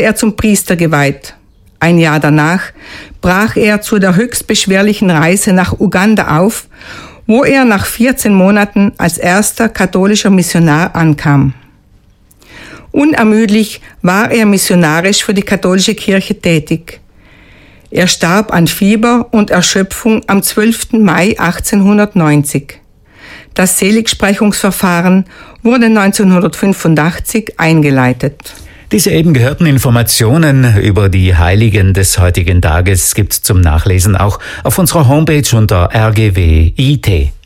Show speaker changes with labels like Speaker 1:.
Speaker 1: er zum Priester geweiht. Ein Jahr danach brach er zu der höchst beschwerlichen Reise nach Uganda auf, wo er nach 14 Monaten als erster katholischer Missionar ankam. Unermüdlich war er missionarisch für die katholische Kirche tätig. Er starb an Fieber und Erschöpfung am 12. Mai 1890. Das Seligsprechungsverfahren wurde 1985 eingeleitet.
Speaker 2: Diese eben gehörten Informationen über die Heiligen des heutigen Tages gibt's zum Nachlesen auch auf unserer Homepage unter rgw.it.